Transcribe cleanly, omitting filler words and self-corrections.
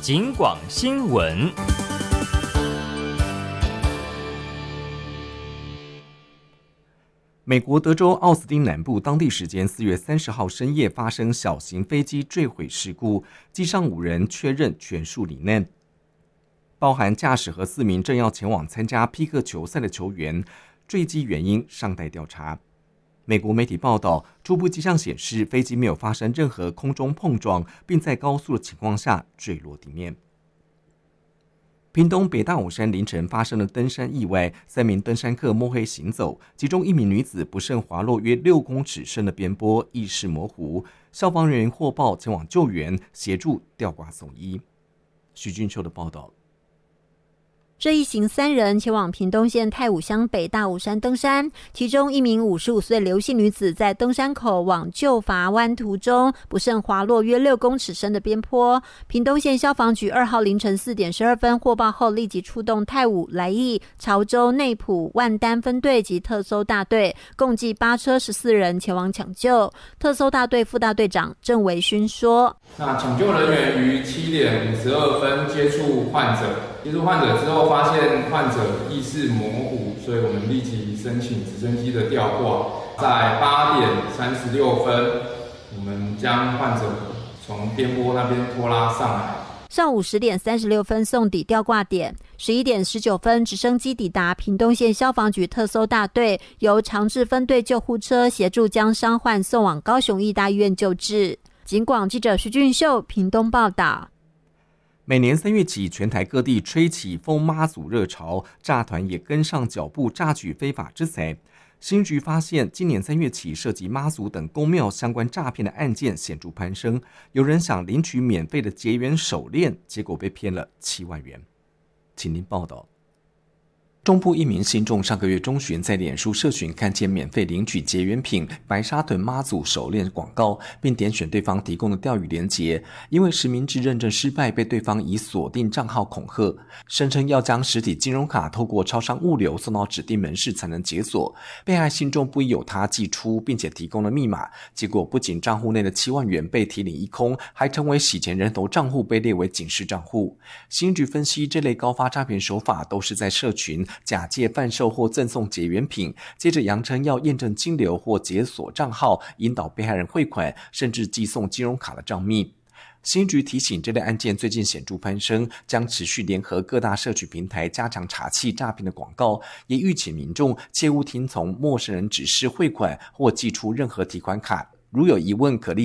警广新闻。 美国德州奥斯汀南部当地时间4月30号深夜发生小型飞机坠毁事故，机上5人确认全数罹难，包含驾驶和4名正要前往参加匹克球赛的球员，坠机原因尚待调查。美国媒体报道，初步迹象显示飞机没有发生任何空中碰撞，并在高速的情况下坠落地面。屏东北大武山凌晨发生了登山意外，3名登山客摸黑行走，其中1名女子不慎滑落约6公尺深的边坡，意识模糊。消防人员获报前往救援，协助吊挂送医。徐俊秀的报道。 这一行3人前往屏东县太武乡北大武山登山，其中1名55岁刘姓女子在登山口往旧伐湾途中不慎滑落约6公尺深的边坡。屏东县消防局2号凌晨4点12分获报后，立即出动太武、来义、潮州、内埔、万丹分队及特搜大队，共计8车14人前往抢救。特搜大队副大队长郑维勋说： 那抢救人员于7点52分接触患者之后，发现患者意识模糊，所以我们立即申请直升机的吊挂。在8点36分，我们将患者从边坡那边拖拉上来。 上午10点36分送抵吊挂点，11点19分直升机抵达屏东县消防局特搜大队，由长治分队救护车协助将伤患送往高雄义大医院救治。警广记者徐俊秀屏东报道。 每年3月起，全台各地吹起封妈祖热潮，诈团也跟上脚步，榨取非法之财。新局发现，今年3月起，涉及妈祖等公庙相关诈骗的案件显著攀升。有人想领取免费的结缘手链，结果被骗了7万元。请您报道。中部一名信众上个月中旬在脸书社群看见免费领取结缘品白沙屯妈祖手链广告，并点选对方提供的钓鱼连结，因为实名制认证失败，被对方以锁定账号恐吓，声称要将实体金融卡透过超商物流送到指定门市才能解锁。被害信众不疑有他寄出，并且提供了密码，结果不仅账户内的7万元被提领一空，还成为洗钱人头账户被列为警示账户。新局分析，这类高发诈骗手法都是在社群假借贩售或赠送结缘品，接着扬称要验证金流或解锁账号，引导被害人汇款，甚至寄送金融卡的账密。新局提醒，这类案件最近显著攀升，将持续联合各大社群平台加强查缉诈骗的广告，也预请民众切勿听从陌生人指示汇款或寄出任何提款卡。如有疑问，可立